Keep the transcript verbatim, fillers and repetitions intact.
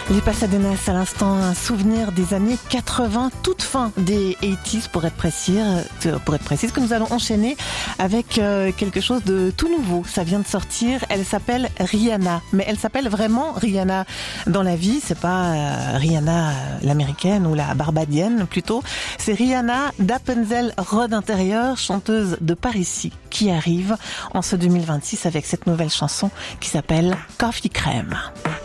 Les Pasadenas à l'instant, un souvenir des années quatre-vingts, toute fin des quatre-vingt-dix pour être précis, pour être précise, que nous allons enchaîner avec quelque chose de tout nouveau. Ça vient de sortir, elle s'appelle Rihanna, mais elle s'appelle vraiment Rihanna dans la vie, c'est pas Rihanna l'américaine ou la barbadienne plutôt, c'est Rihanna d'Appenzell Rhodes Intérieur, chanteuse de par ici, qui arrive en ce deux mille vingt-six avec cette nouvelle chanson qui s'appelle Coffee Crème.